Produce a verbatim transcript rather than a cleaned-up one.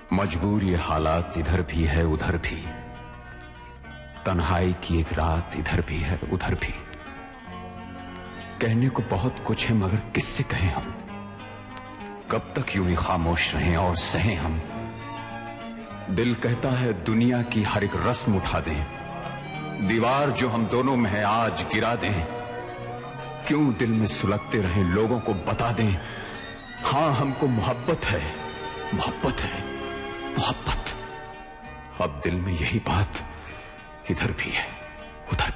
मजबूरी हालात इधर भी है उधर भी, तन्हाई की एक रात इधर भी है उधर भी। कहने को बहुत कुछ है मगर किससे कहें हम, कब तक यूं ही खामोश रहें और सहें हम। दिल कहता है दुनिया की हर एक रस्म उठा दें, दीवार जो हम दोनों में है आज गिरा दें। क्यों दिल में सुलगते रहें लोगों को बता दें, हां हमको मोहब्बत है मोहब्बत है मोहब्बत। अब दिल में यही बात इधर भी है उधर भी।